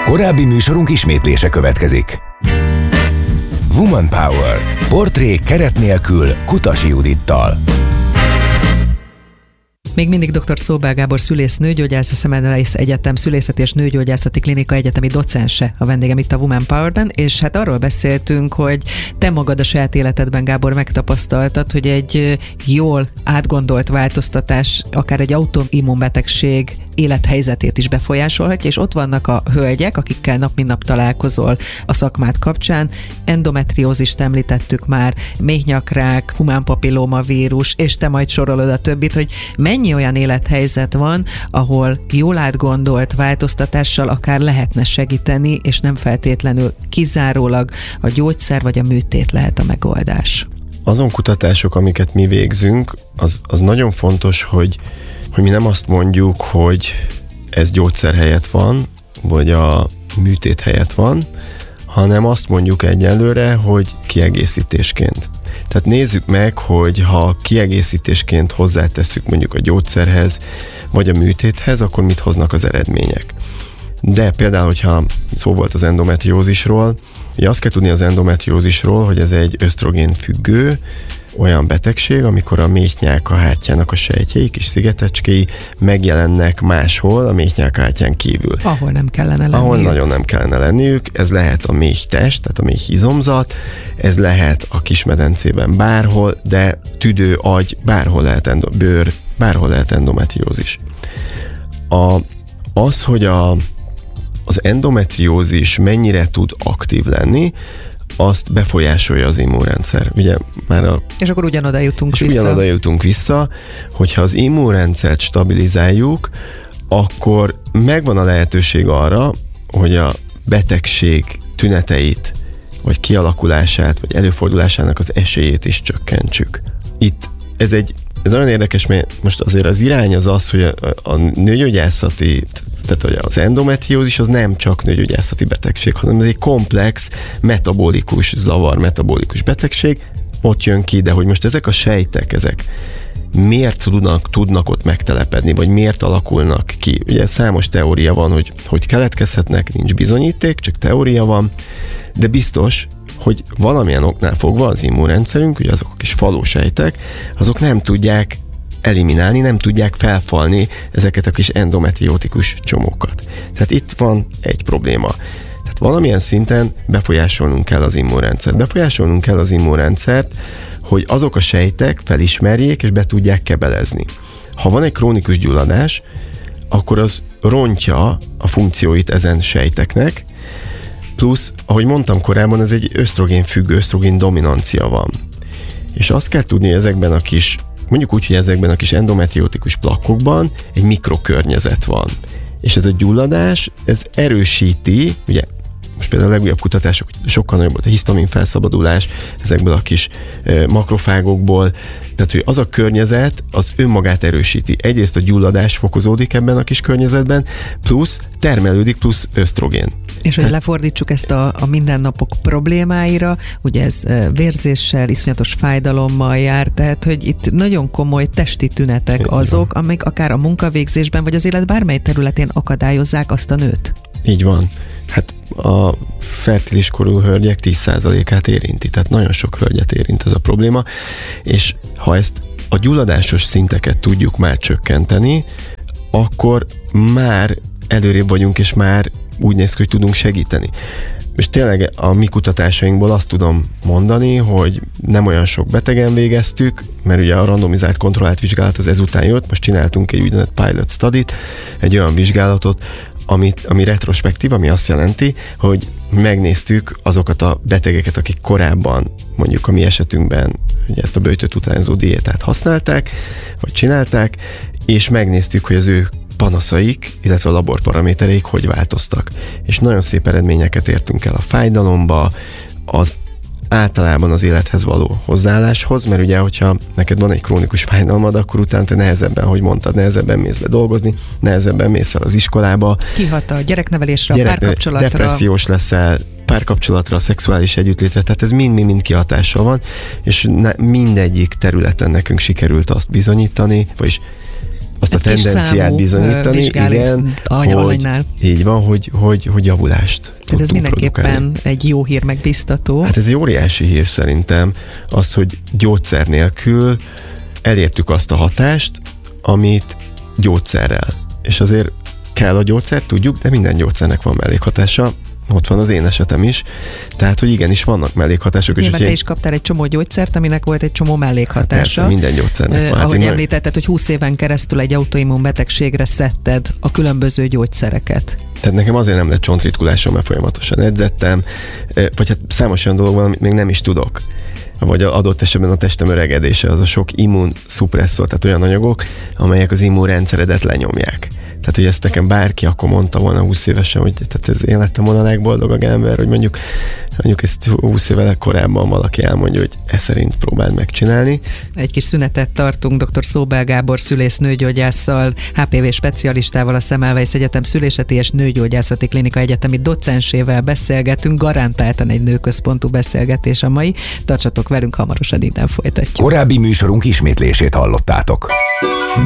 Korábbi műsorunk ismétlése következik. Woman Power. Portrék keret nélkül Kutasi Judittal. Még mindig dr. Szóbel Gábor szülész nőgyógyász, a Semmelweis Egyetem Szülészeti és Nőgyógyászati Klinika egyetemi docense a vendégem itt a Woman Power-ben, és hát arról beszéltünk, hogy te magad a saját életedben, Gábor, megtapasztaltad, hogy egy jól átgondolt változtatás, akár egy autoimmunbetegség élethelyzetét is befolyásolhatja, és ott vannak a hölgyek, akikkel nap mint nap találkozol a szakmád kapcsán. Endometriózist említettük már, méhnyakrák, humán papillómavírus, és te majd sorolod a többit, hogy mennyi olyan élethelyzet van, ahol jól átgondolt változtatással akár lehetne segíteni, és nem feltétlenül kizárólag a gyógyszer vagy a műtét lehet a megoldás. Azon kutatások, amiket mi végzünk, az nagyon fontos, hogy mi nem azt mondjuk, hogy ez gyógyszer helyett van, vagy a műtét helyett van, hanem azt mondjuk egyelőre, hogy kiegészítésként. Tehát nézzük meg, hogy ha kiegészítésként hozzátesszük mondjuk a gyógyszerhez, vagy a műtéthez, akkor mit hoznak az eredmények. De például, hogyha szó volt az endometriózisról, ugye azt kell tudni az endometriózisról, hogy ez egy ösztrogén függő, olyan betegség, amikor a méhnyálkahártyának a sejtjei, kis szigetecskéi megjelennek máshol a méhnyálkahártyán kívül. Ahol nem kellene lenniük. Ahol nagyon nem kellene lenniük. Ez lehet a méhtest, tehát a méhizomzat, ez lehet a kismedencében bárhol, de tüdő, agy, bárhol lehet bőr, bárhol lehet endometriózis. Az, hogy az endometriózis mennyire tud aktív lenni, azt befolyásolja az immunrendszer. Ugye már és akkor ugyanoda jutunk vissza, hogyha az immunrendszert stabilizáljuk, akkor megvan a lehetőség arra, hogy a betegség tüneteit, vagy kialakulását, vagy előfordulásának az esélyét is csökkentsük. Itt ez nagyon érdekes, mert most azért az irány az, hogy a nőgyógyászati, tehát az endometriózis az nem csak nőgyógyászati betegség, hanem ez egy komplex metabolikus zavar, metabolikus betegség, ott jön ki, de hogy most ezek a sejtek, ezek miért tudnak ott megtelepedni, vagy miért alakulnak ki. Ugye számos teória van, hogy keletkezhetnek, nincs bizonyíték, csak teória van, de biztos, hogy valamilyen oknál fogva az immunrendszerünk, ugye azok a kis falósejtek, azok nem tudják eliminálni, nem tudják felfalni ezeket a kis endometriotikus csomókat. Tehát itt van egy probléma. Tehát valamilyen szinten befolyásolnunk kell az immunrendszert. Befolyásolnunk kell az immunrendszert, hogy azok a sejtek felismerjék és be tudják kebelezni. Ha van egy krónikus gyulladás, akkor az rontja a funkcióit ezen sejteknek, plusz, ahogy mondtam korábban, ez egy ösztrogén függő, ösztrogén dominancia van. És azt kell tudni, hogy ezekben a kis, mondjuk úgy, hogy ezekben a kis endometriotikus plakkokban egy mikrokörnyezet van. És ez a gyulladás, ez erősíti, ugye most például a legújabb kutatások, sokkal nagyobb volt a hisztamin felszabadulás ezekből a kis makrofágokból, tehát hogy az a környezet, az önmagát erősíti. Egyrészt a gyulladás fokozódik ebben a kis környezetben, plusz termelődik, plusz ösztrogén. És hogy lefordítsuk ezt a mindennapok problémáira, ugye ez vérzéssel, iszonyatos fájdalommal jár, tehát hogy itt nagyon komoly testi tünetek azok, amik akár a munkavégzésben, vagy az élet bármely területén akadályozzák azt a nőt. Így van. Hát a fertilis korú hölgyek 10%-át érinti, tehát nagyon sok hölgyet érint ez a probléma, és ha ezt a gyulladásos szinteket tudjuk már csökkenteni, akkor már előrébb vagyunk, és már úgy néz ki, hogy tudunk segíteni. És tényleg a mi kutatásainkból azt tudom mondani, hogy nem olyan sok betegen végeztük, mert ugye a randomizált kontrollált vizsgálat az ezután jött, most csináltunk egy úgynevezett pilot study-t, egy olyan vizsgálatot, ami retrospektív, ami azt jelenti, hogy megnéztük azokat a betegeket, akik korábban, mondjuk a mi esetünkben ugye ezt a böjtöt utánzó diétát használták, vagy csinálták, és megnéztük, hogy az ő panaszaik, illetve a laborparamétereik hogy változtak. És nagyon szép eredményeket értünk el a fájdalomba, az általában az élethez való hozzáálláshoz, mert ugye, hogyha neked van egy krónikus fájdalmad, akkor utána te nehezebben, ahogy mondtad, nehezebben mész be dolgozni, nehezebben mész el az iskolába. Kihat a gyereknevelésre, a párkapcsolatra. Depressziós leszel, párkapcsolatra, szexuális együttlétre, tehát ez mind kihatással van, és mindegyik területen nekünk sikerült azt bizonyítani, vagyis azt a tendenciát bizonyítani, igen, így van, hogy javulást. Tehát ez mindenképpen egy jó hír, meg biztató. Hát ez egy óriási hír szerintem, az, hogy gyógyszer nélkül elértük azt a hatást, amit gyógyszerrel. És azért kell a gyógyszer, tudjuk, de minden gyógyszernek van mellékhatása. Ott van az én esetem is. Tehát, hogy igenis vannak mellékhatások. Nyilván te is kaptál egy csomó gyógyszert, aminek volt egy csomó mellékhatása. Hát persze, minden gyógyszernek van. Ahogy említetted, hogy 20 éven keresztül egy autoimmun betegségre szedted a különböző gyógyszereket. Tehát nekem azért nem lett csontritkulásom, mert folyamatosan edzettem, vagy hát számos olyan dolog van, amit még nem is tudok. Vagy adott esetben a testem öregedése, az a sok immunszupresszor, tehát olyan anyagok, amelyek az immunrendszeredet lenyomják. Tehát, hogy ezt nekem bárki akkor mondta volna 20 évesen, hogy tehát én lettem volna a legboldogabb ember, hogy mondjuk ezt 20 évvel korábban valaki elmondja, hogy e szerint próbáld megcsinálni. Egy kis szünetet tartunk dr. Szóbel Gábor szülész nőgyógyásszal, HPV specialistával, a Semmelweis Egyetem Szülészeti és Nőgyógyászati Klinika egyetemi docensével beszélgetünk, garantáltan egy nőközpontú beszélgetés a mai. Tartsatok velünk, hamarosan innen folytatjuk. Korábbi műsorunk ismétlését hallottátok.